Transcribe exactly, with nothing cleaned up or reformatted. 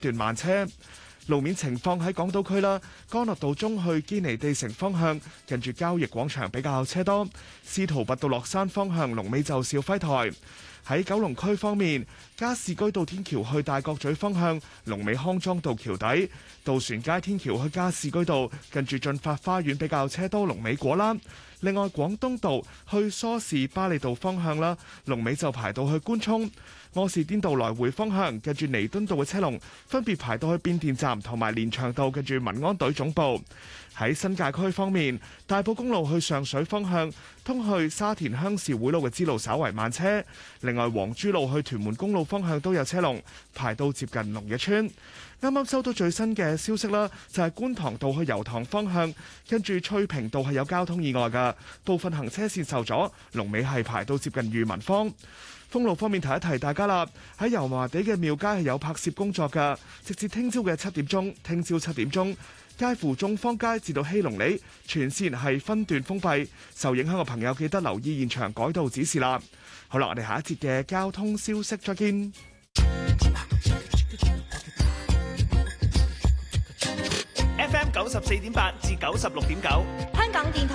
段慢車。路面情況喺港島區啦，干諾道中去堅尼地城方向，近住交易廣場比較車多；司徒拔道落山方向，龍尾就肇輝台。喺九龍區方面，加士居道天橋去大角咀方向，龍尾康莊道橋底；渡船街天橋去加士居道，近住進發花園比較車多，龍尾果欄。另外，廣東道去梳士巴利道方向啦，龍尾就排到去官涌；柯士甸道來回方向，近住彌敦道嘅車龍分別排到去變電站同埋連翔道，近住民安隊總部。喺新界區方面，大埔公路去上水方向，通去沙田鄉事會路嘅支路稍為慢車。另外，黃珠路去屯門公路方向都有車龍，排到接近龍日村。啱啱收到最新嘅消息啦，就係觀塘道去油塘方向，跟住翠屏道係有交通意外㗎，部分行車線受阻，龍尾係排到接近裕民坊。封路方面提一提大家啦，喺油麻地嘅廟街係有拍攝工作㗎，直至聽朝嘅七點鐘，聽朝七點鐘，介乎眾坊街至到希隆里全線係分段封閉，受影響嘅朋友記得留意現場改道指示啦。好啦，我哋下一節嘅交通消息再見。 F M 九十四點八至九十六點九，香港電台。